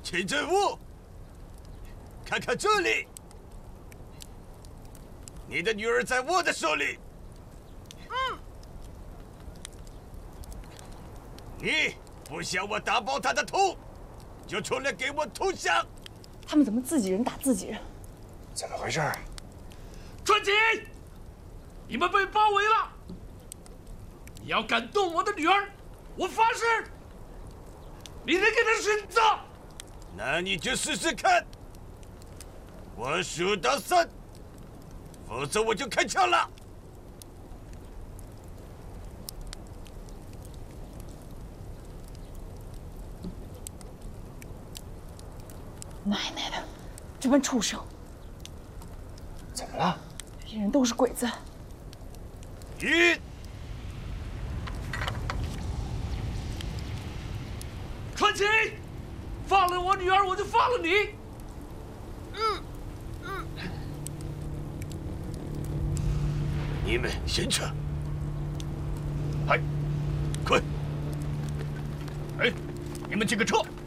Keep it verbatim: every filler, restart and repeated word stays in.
田振武，看看这里，你的女儿在我的手里。嗯。你不想我打爆她的头，就出来给我投降。 他们怎么自己人打自己人？ 怎么回事啊？ 传奇，你们被包围了。你要敢动我的女儿，我发誓，你得给她殉葬。 那你就试试看。我数到三，否则我就开枪了。 奶奶的，这帮畜生！ 怎么了？ 这些人都是鬼子。 一。 传奇，放了我女儿，我就放了你。 嗯嗯。你们先撤。 嗨， 快！ 哎，你们几个撤！